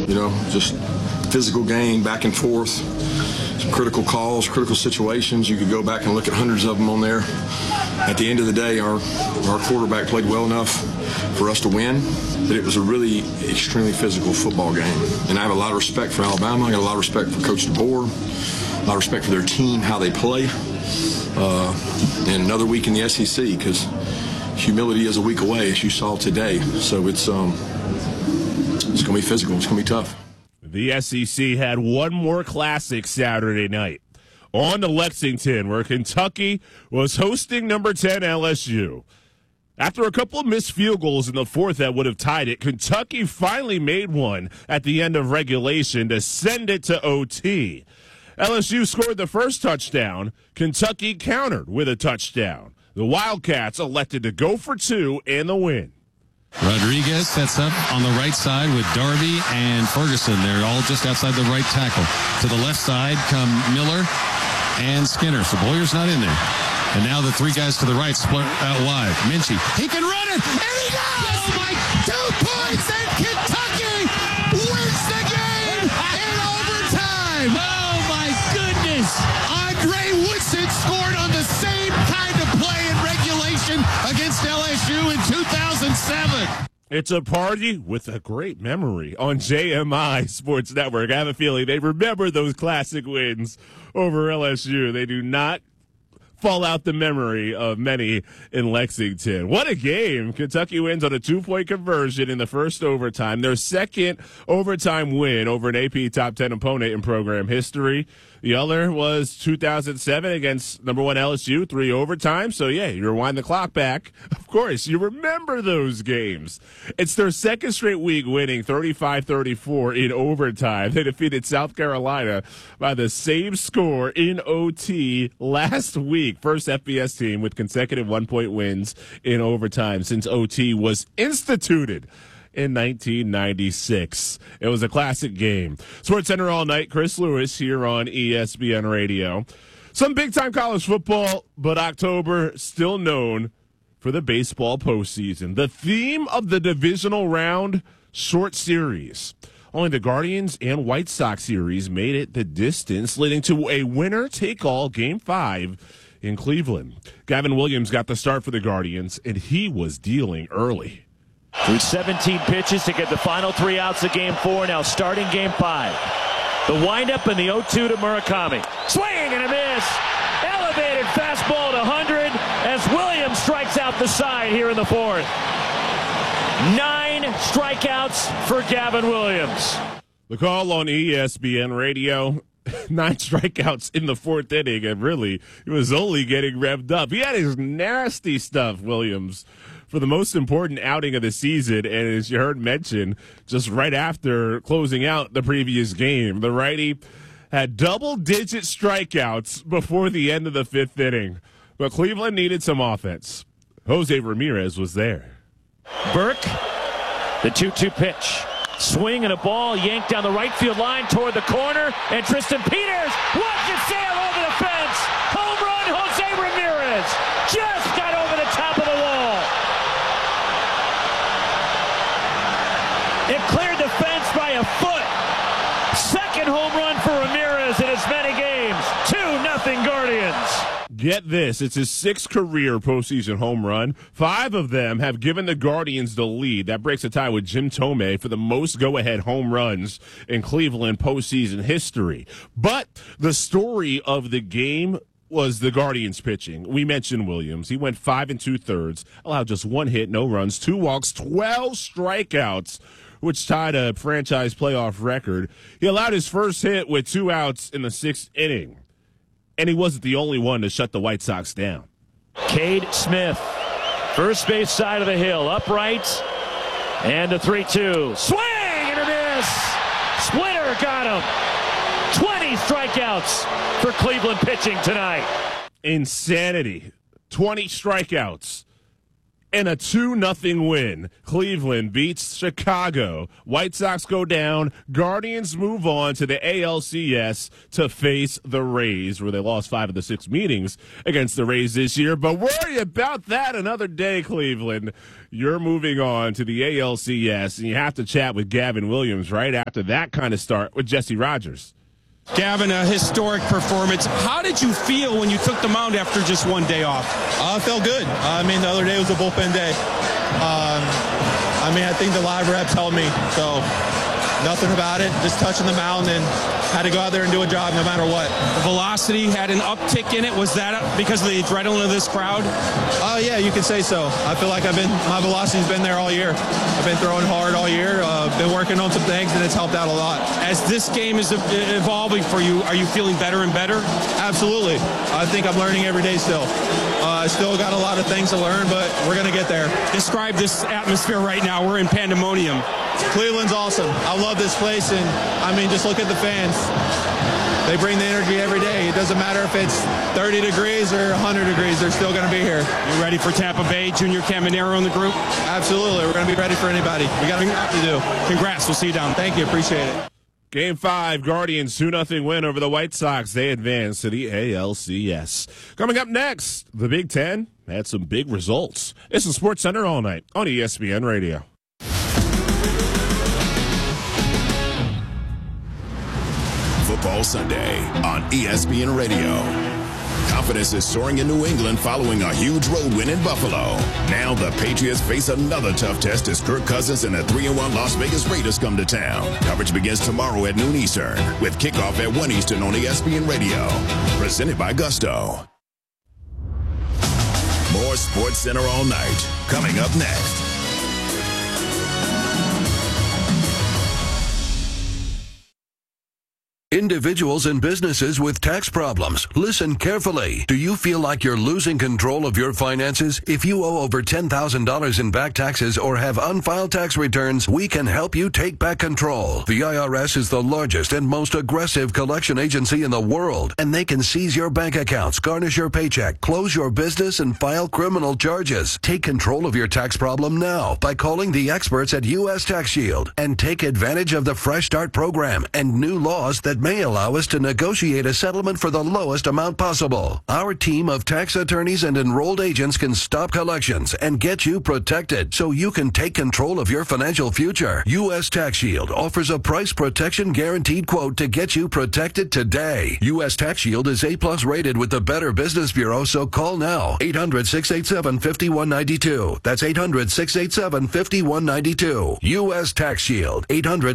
just physical game, back and forth, some critical calls, critical situations. You could go back and look at hundreds of them on there. At the end of the day, our quarterback played well enough for us to win, but it was a really extremely physical football game. And I have a lot of respect for Alabama. I got a lot of respect for Coach DeBoer, a lot of respect for their team, how they play. And another week in the SEC, because humility is a week away, as you saw today. So it's going to be physical. It's going to be tough. The SEC had one more classic Saturday night. On to Lexington, where Kentucky was hosting number 10 LSU. After a couple of missed field goals in the fourth that would have tied it, Kentucky finally made one at the end of regulation to send it to OT. LSU scored the first touchdown. Kentucky countered with a touchdown. The Wildcats elected to go for two and the win. Rodriguez sets up on the right side with Darby and Ferguson. They're all just outside the right tackle. To the left side come Miller and Skinner. So Boyer's not in there. And now the three guys to the right split out wide. Minchie, he can run it, and he does! Oh my, 2 points, and Kentucky wins the game in overtime! Oh my goodness! Andre Woodson scored on the same kind of play in regulation against LSU in 2007. It's a party with a great memory on JMI Sports Network. I have a feeling they remember those classic wins over LSU. They do not fall out the memory of many in Lexington. What a game. Kentucky wins on a 2-point conversion in the first overtime. Their second overtime win over an AP top 10 opponent in program history. The other was 2007 against number 1 LSU, 3 overtimes. So, yeah, you rewind the clock back. Of course, you remember those games. It's their second straight week winning 35-34 in overtime. They defeated South Carolina by the same score in OT last week. First FBS team with consecutive 1-point wins in overtime since OT was instituted in 1996. It was a classic game. SportsCenter all night. Chris Lewis here on ESPN Radio. Some big-time college football, but October still known for the baseball postseason. The theme of the divisional round, short series. Only the Guardians and White Sox series made it the distance, leading to a winner-take-all Game 5 in Cleveland. Gavin Williams got the start for the Guardians, and he was dealing early. Through 17 pitches to get the final 3 outs of Game 4, now starting Game 5. The windup in the 0-2 to Murakami. Swing and a miss. Elevated fastball to 100 as Williams strikes out the side here in the fourth. 9 strikeouts for Gavin Williams. The call on ESPN Radio, 9 strikeouts in the fourth inning, and really, he was only getting revved up. He had his nasty stuff, Williams, for the most important outing of the season, and as you heard mentioned, just right after closing out the previous game, the righty had double-digit strikeouts before the end of the 5th inning. But Cleveland needed some offense. Jose Ramirez was there. Burke, the 2-2 pitch. Swing and a ball yanked down the right field line toward the corner, and Tristan Peters watch it sail over the fence. Home run, Jose Ramirez. Just got over the top of the wall. It cleared the fence by a foot. Second home run for Ramirez in as many games. 2-0 Guardians. Get this, it's his 6th career postseason home run. 5 of them have given the Guardians the lead. That breaks a tie with Jim Thome for the most go-ahead home runs in Cleveland postseason history. But the story of the game was the Guardians pitching. We mentioned Williams. He went 5 2/3, allowed just 1 hit, no runs, 2 walks, 12 strikeouts, which tied a franchise playoff record. He allowed his first hit with 2 outs in the 6th inning. And he wasn't the only one to shut the White Sox down. Cade Smith, first base side of the hill, upright, and a 3-2. Swing and a miss. Splitter got him. 20 strikeouts for Cleveland pitching tonight. Insanity. 20 strikeouts. in a 2-0 win. Cleveland beats Chicago. White Sox go down. Guardians move on to the ALCS to face the Rays, where they lost 5 of the 6 meetings against the Rays this year. But worry about that another day, Cleveland. You're moving on to the ALCS, and you have to chat with Gavin Williams right after that kind of start with Jesse Rogers. Gavin, a historic performance. How did you feel when you took the mound after just one day off? I felt good. The other day was a bullpen day. I think the live reps helped me. So nothing about it. Just touching the mound and had to go out there and do a job no matter what. The velocity had an uptick in it. Was that because of the adrenaline of this crowd? Yeah, you could say so. I feel like my velocity's been there all year. I've been throwing hard all year. Been working on some things, and it's helped out a lot. As this game is evolving for you, are you feeling better and better? Absolutely. I think I'm learning every day still. I still got a lot of things to learn, but we're going to get there. Describe this atmosphere right now. We're in pandemonium. Cleveland's awesome. I love this place, and just look at the fans. They bring the energy every day. It doesn't matter if it's 30 degrees or 100 degrees. They're still going to be here. You ready for Tampa Bay, Junior Caminero in the group? Absolutely. We're going to be ready for anybody. We got to do. Congrats. We'll see you down. Thank you. Appreciate it. Game 5, Guardians 2-0 win over the White Sox. They advance to the ALCS. Coming up next, the Big Ten had some big results. This is Sports Center all night on ESPN Radio. Football Sunday on ESPN Radio. Confidence is soaring in New England following a huge road win in Buffalo. Now the Patriots face another tough test as Kirk Cousins and the 3-1 Las Vegas Raiders come to town. Coverage begins tomorrow at noon Eastern with kickoff at 1 Eastern on ESPN Radio. Presented by Gusto. More Sports Center all night. Coming up next. Individuals and businesses with tax problems, listen carefully. Do you feel like you're losing control of your finances? If you owe over $10,000 in back taxes or have unfiled tax returns, we can help you take back control. The IRS is the largest and most aggressive collection agency in the world, and they can seize your bank accounts, garnish your paycheck, close your business, and file criminal charges. Take control of your tax problem now by calling the experts at U.S. Tax Shield and take advantage of the Fresh Start program and new laws that may allow us to negotiate a settlement for the lowest amount possible. Our team of tax attorneys and enrolled agents can stop collections and get you protected so you can take control of your financial future. U.S. Tax Shield offers a price protection guaranteed quote to get you protected today. U.S. Tax Shield is A+ rated with the Better Business Bureau, so call now. 800-687-5192. That's 800-687-5192. U.S. Tax Shield.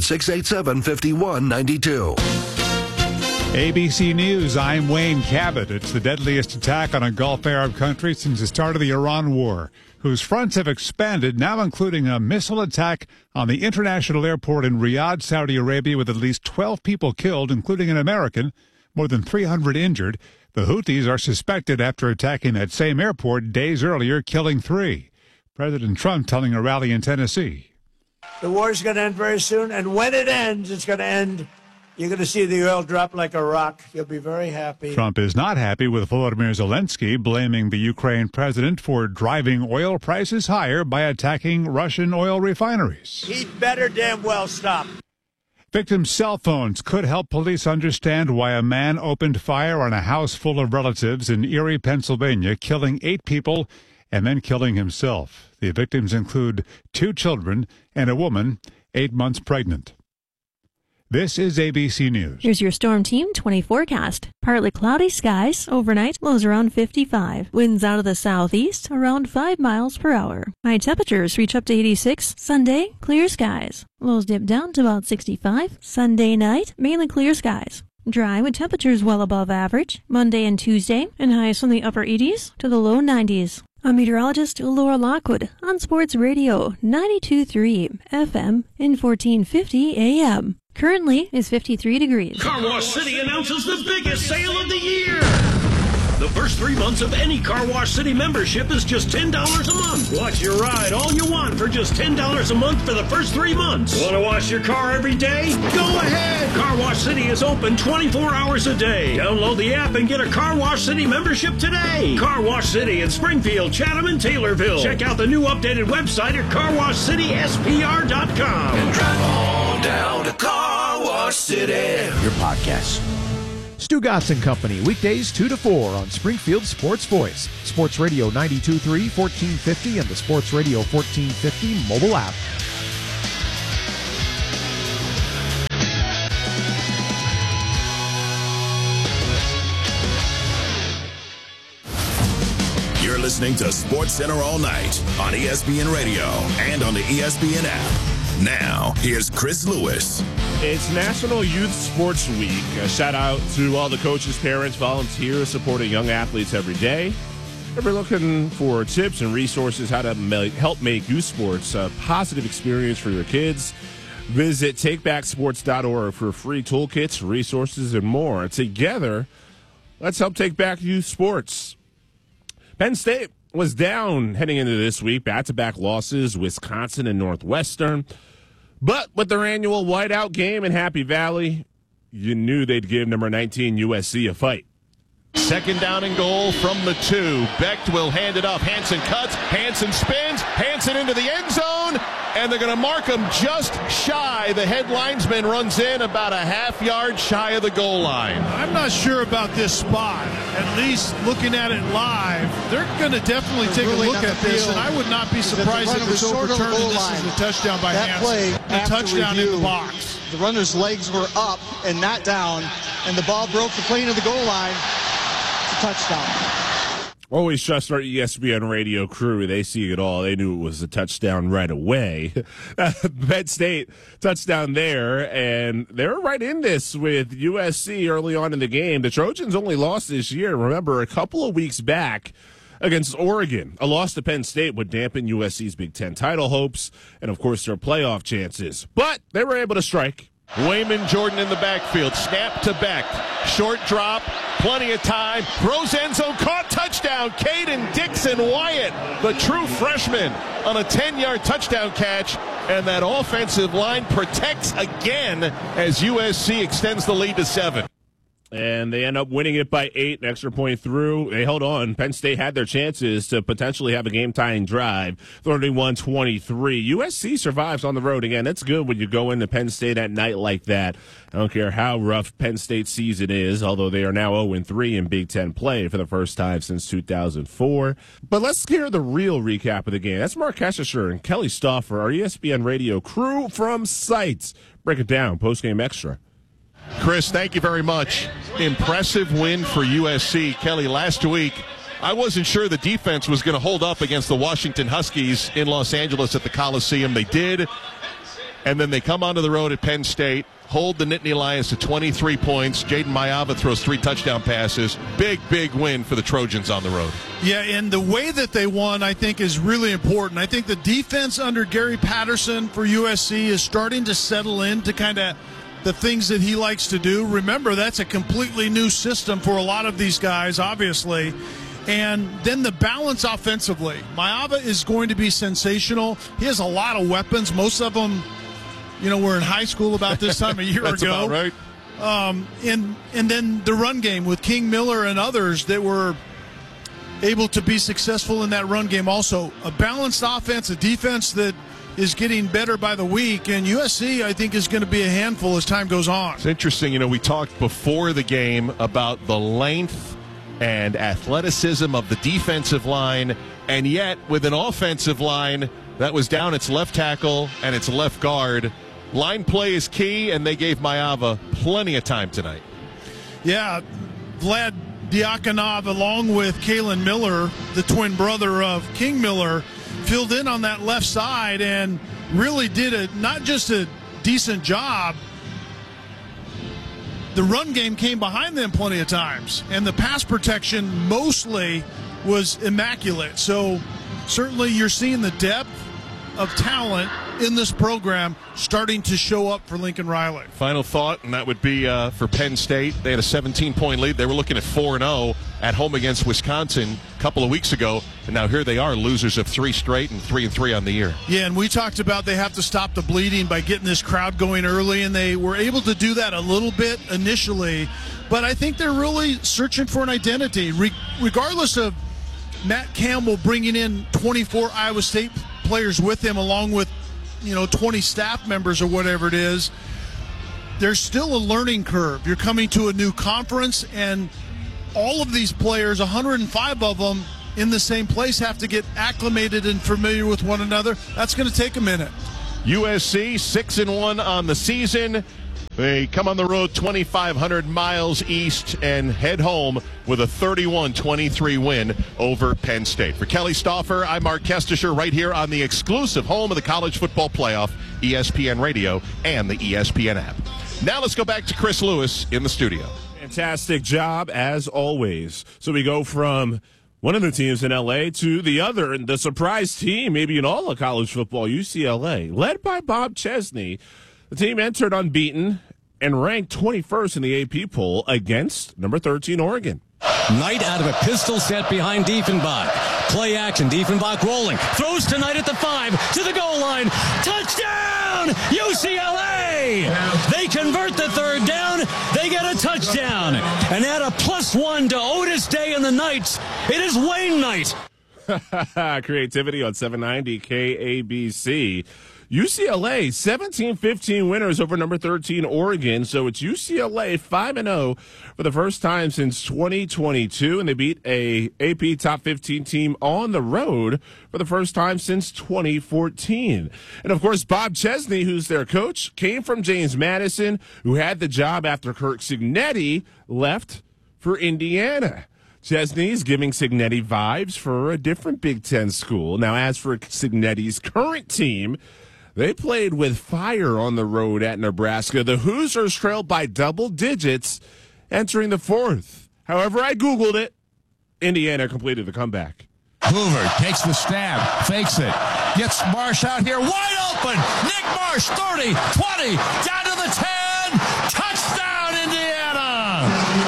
800-687-5192. ABC News, I'm Wayne Cabot. It's the deadliest attack on a Gulf Arab country since the start of the Iran war, whose fronts have expanded, now including a missile attack on the international airport in Riyadh, Saudi Arabia, with at least 12 people killed, including an American, more than 300 injured. The Houthis are suspected after attacking that same airport days earlier, killing 3. President Trump telling a rally in Tennessee. The war's going to end very soon, and when it ends, it's going to end. You're going to see the oil drop like a rock. You'll be very happy. Trump is not happy with Volodymyr Zelensky, blaming the Ukraine president for driving oil prices higher by attacking Russian oil refineries. He'd better damn well stop. Victims' cell phones could help police understand why a man opened fire on a house full of relatives in Erie, Pennsylvania, killing 8 people and then killing himself. The victims include 2 children and a woman 8 months pregnant. This is ABC News. Here's your Storm Team 20 forecast. Partly cloudy skies overnight, lows around 55. Winds out of the southeast around 5 miles per hour. High temperatures reach up to 86. Sunday, clear skies. Lows dip down to about 65. Sunday night, mainly clear skies. Dry with temperatures well above average. Monday and Tuesday, and highs from the upper 80s to the low 90s. I'm meteorologist Laura Lockwood on Sports Radio 92.3 FM and 1450 AM. Currently is 53 degrees. Car Wash City announces the biggest sale of the year. The first 3 months of any Car Wash City membership is just $10 a month. Watch your ride all you want for just $10 a month for the first 3 months. Want to wash your car every day? Go ahead. Car Wash City is open 24 hours a day. Download the app and get a Car Wash City membership today. Car Wash City in Springfield, Chatham, and Taylorville. Check out the new updated website at carwashcityspr.com. And drive on down to Car Wash City. Your podcast. Stu Gotts and Company, weekdays 2 to 4 on Springfield Sports Voice. Sports Radio 92.3, 1450, and the Sports Radio 1450 mobile app. You're listening to Sports Center all night on ESPN Radio and on the ESPN app. Now, here's Chris Lewis. It's National Youth Sports Week. A shout out to all the coaches, parents, volunteers supporting young athletes every day. If you're looking for tips and resources how to help make youth sports a positive experience for your kids, visit takebacksports.org for free toolkits, resources, and more. Together, let's help take back youth sports. Penn State was down heading into this week, back-to-back losses, Wisconsin and Northwestern. But with their annual whiteout game in Happy Valley, you knew they'd give number 19 USC a fight. Second down and goal from the 2. Becht will hand it off. Hansen cuts. Hansen spins. Hansen into the end zone. And they're going to mark him just shy. The head linesman runs in about a half yard shy of the goal line. I'm not sure about this spot. At least looking at it live, they're going to definitely take a look at this. And I would not be surprised if it's overturned and this is a touchdown by Hansen. A touchdown in the box. The runner's legs were up and not down. And the ball broke the plane of the goal line. Touchdown. Always trust our ESPN radio crew. They see it all. They knew it was a touchdown right away. Penn State touchdown there, and they were right in this with USC early on in the game. The Trojans only lost this year. Remember, a couple of weeks back against Oregon. A loss to Penn State would dampen USC's Big Ten title hopes and, of course, their playoff chances. But they were able to strike. Wayman Jordan in the backfield. Snap to Becht. Short drop. Plenty of time. Throws end zone. Caught. Touchdown. Caden Dixon Wyatt, the true freshman, on a 10-yard touchdown catch. And that offensive line protects again as USC extends the lead to 7. And they end up winning it by 8, an extra point through. They held on. Penn State had their chances to potentially have a game-tying drive, 31-23. USC survives on the road. Again, that's good when you go into Penn State at night like that. I don't care how rough Penn State's season is, although they are now 0-3 in Big Ten play for the first time since 2004. But let's hear the real recap of the game. That's Mark Hescher and Kelly Stauffer, our ESPN radio crew from Sites. Break it down, post-game extra. Chris, thank you very much. Impressive win for USC. Kelly, last week, I wasn't sure the defense was going to hold up against the Washington Huskies in Los Angeles at the Coliseum. They did. And then they come onto the road at Penn State, hold the Nittany Lions to 23 points. Jaden Mayava throws 3 touchdown passes. Big, big win for the Trojans on the road. Yeah, and the way that they won, I think, is really important. I think the defense under Gary Patterson for USC is starting to settle into kind of the things that he likes to do. Remember, that's a completely new system for a lot of these guys, obviously. And then the balance offensively. Mayava is going to be sensational. He has a lot of weapons. Most of them, were in high school about this time a year That's ago. About right. And then the run game with King Miller and others that were able to be successful in that run game also. A balanced offense, a defense that is getting better by the week, and USC, I think, is going to be a handful as time goes on. It's interesting, we talked before the game about the length and athleticism of the defensive line, and yet with an offensive line that was down its left tackle and its left guard, line play is key, and they gave Mayava plenty of time tonight. Yeah, Vlad Diakonov, along with Kalen Miller, the twin brother of King Miller, filled in on that left side and really did not just a decent job. The run game came behind them plenty of times, and the pass protection mostly was immaculate. So certainly you're seeing the depth of talent in this program starting to show up for Lincoln Riley. Final thought, and that would be for Penn State. They had a 17-point lead. They were looking at 4-0 at home against Wisconsin a couple of weeks ago, and now here they are, losers of 3 straight and 3-3 on the year. Yeah, and we talked about they have to stop the bleeding by getting this crowd going early, and they were able to do that a little bit initially, but I think they're really searching for an identity. Regardless of Matt Campbell bringing in 24 Iowa State players with him, along with 20 staff members or whatever it is, there's still a learning curve. You're coming to a new conference, and all of these players, 105 of them in the same place, have to get acclimated and familiar with one another. That's going to take a minute. USC 6-1 on the season. They come on the road 2,500 miles east and head home with a 31-23 win over Penn State. For Kelly Stauffer, I'm Mark Kestisher, right here on the exclusive home of the College Football Playoff, ESPN Radio and the ESPN app. Now let's go back to Chris Lewis in the studio. Fantastic job, as always. So we go from one of the teams in L.A. to the other, and the surprise team, maybe in all of college football, UCLA, led by Bob Chesney. The team entered unbeaten and ranked 21st in the AP poll against number 13 Oregon. Knight out of a pistol set behind Diefenbach. Play action, Diefenbach rolling. Throws to Knight at the 5, to the goal line. Touchdown, UCLA! They convert the third down. They get a touchdown. And add a +1 to Otis Day and the Knights. It is Wayne Knight. Creativity on 790 KABC. UCLA 17-15 winners over number 13 Oregon. So it's UCLA 5-0 for the first time since 2022, and they beat a AP top 15 team on the road for the first time since 2014. And of course, Bob Chesney, who's their coach, came from James Madison, who had the job after Kirk Cignetti left for Indiana. Chesney's giving Cignetti vibes for a different Big Ten school. Now, as for Cignetti's current team, they played with fire on the road at Nebraska. The Hoosiers trailed by double digits entering the fourth. However, I Googled it. Indiana completed the comeback. Hoover takes the stab, fakes it, gets Marsh out here, wide open. Nick Marsh, 30, 20, down to the 10. Touchdown, Indiana.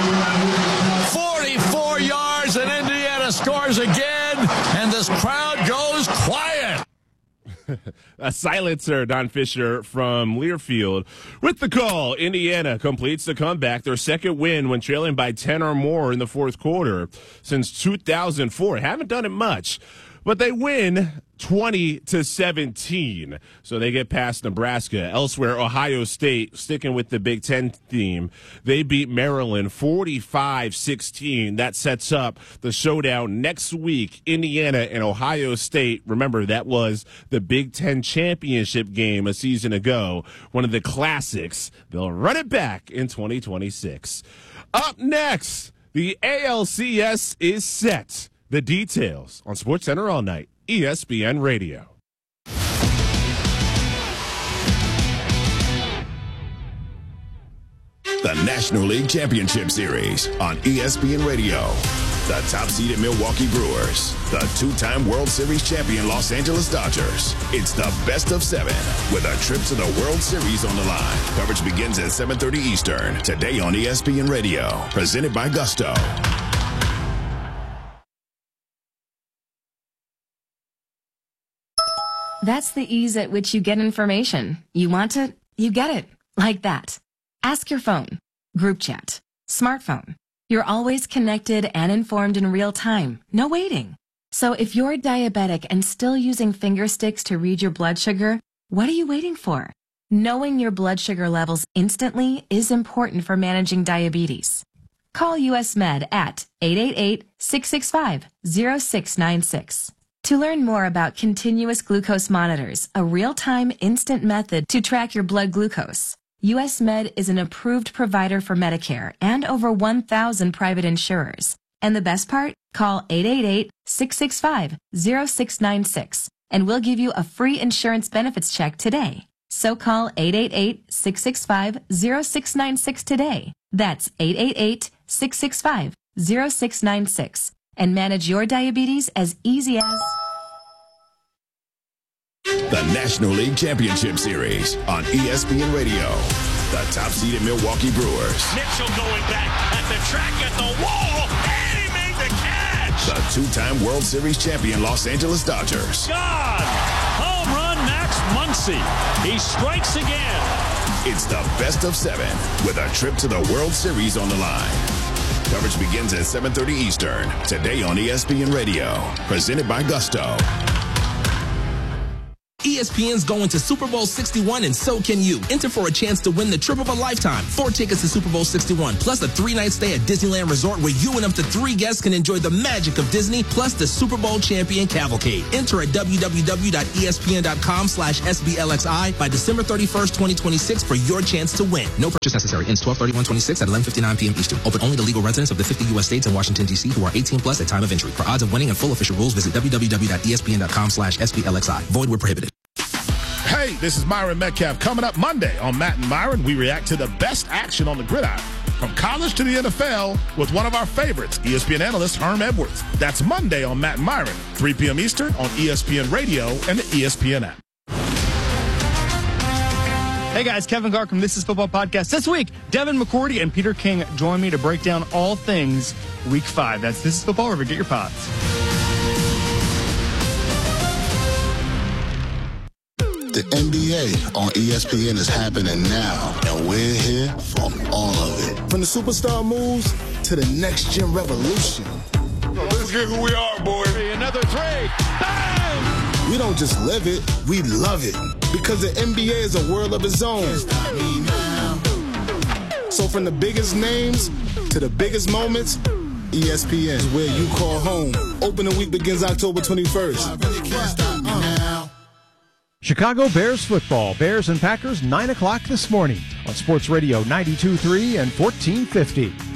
44 yards, and Indiana scores again, and this crowd goes quiet. A silencer, Don Fisher from Learfield. With the call, Indiana completes the comeback, their second win when trailing by 10 or more in the fourth quarter since 2004. Haven't done it much, but they win 20-17. So they get past Nebraska. Elsewhere, Ohio State, sticking with the Big Ten theme, they beat Maryland 45-16. That sets up the showdown next week. Indiana and Ohio State. Remember, that was the Big Ten championship game a season ago. One of the classics. They'll run it back in 2026. Up next, the ALCS is set. The details on SportsCenter All Night, ESPN Radio. The National League Championship Series on ESPN Radio. The top-seeded Milwaukee Brewers. The two-time World Series champion Los Angeles Dodgers. It's the best of 7 with a trip to the World Series on the line. Coverage begins at 7:30 Eastern. Today on ESPN Radio. Presented by Gusto. That's the ease at which you get information. You want it, you get it. Like that. Ask your phone. Group chat. Smartphone. You're always connected and informed in real time. No waiting. So if you're diabetic and still using finger sticks to read your blood sugar, what are you waiting for? Knowing your blood sugar levels instantly is important for managing diabetes. Call US Med at 888-665-0696. To learn more about continuous glucose monitors, a real-time instant method to track your blood glucose, US Med is an approved provider for Medicare and over 1,000 private insurers. And the best part? Call 888-665-0696 and we'll give you a free insurance benefits check today. So call 888-665-0696 today. That's 888-665-0696 and manage your diabetes as easy as... the National League Championship Series on ESPN Radio. The top-seeded Milwaukee Brewers. Mitchell going back at the track at the wall, and he made the catch. The two-time World Series champion Los Angeles Dodgers. God! Home run, Max Muncy. He strikes again. It's the best of 7 with a trip to the World Series on the line. Coverage begins at 7:30 Eastern, today on ESPN Radio. Presented by Gusto. ESPN's going to Super Bowl 61, and so can you. Enter for a chance to win the trip of a lifetime. 4 tickets to Super Bowl 61, plus a 3-night stay at Disneyland Resort where you and up to 3 guests can enjoy the magic of Disney, plus the Super Bowl champion cavalcade. Enter at www.espn.com/SBLXI by December 31st, 2026 for your chance to win. No purchase necessary. Ends 12/31/26 at 11:59 p.m. Eastern. Open only to legal residents of the 50 U.S. states and Washington, D.C. who are 18 plus at time of entry. For odds of winning and full official rules, visit www.espn.com/SBLXI. Void where prohibited. Hey, this is Myron Metcalf. Coming up Monday on Matt and Myron, we react to the best action on the gridiron, from college to the NFL, with one of our favorites, ESPN analyst Herm Edwards. That's Monday on Matt and Myron, 3 p.m. Eastern on ESPN Radio and the ESPN app. Hey guys, Kevin Clark from This Is Football Podcast. This week, Devin McCourty and Peter King join me to break down all things Week 5. That's This Is Football, wherever you get your pods. The NBA on ESPN is happening now, and we're here for all of it. From the superstar moves to the next-gen revolution. Let's get who we are, boy. Another 3. Bang! We don't just live it, we love it. Because the NBA is a world of its own. So from the biggest names to the biggest moments, ESPN is where you call home. Opening week begins October 21st. Chicago Bears football. Bears and Packers, 9 o'clock this morning on Sports Radio 92.3 and 1450.